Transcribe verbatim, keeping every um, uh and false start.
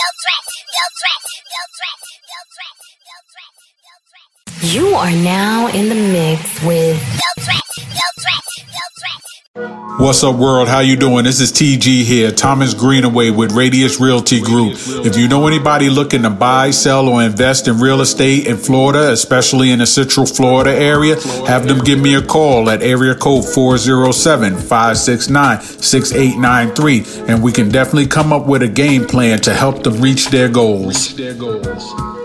You are now in the mix with What's up, world? How you doing? This is T G here, Thomas Greenaway with Radius Realty Group. If you know anybody looking to buy, sell, or invest in real estate in Florida, especially in the Central Florida area, have them give me a call at area code four oh seven, five six nine, six eight nine three, and we can definitely come up with a game plan to help them reach their goals.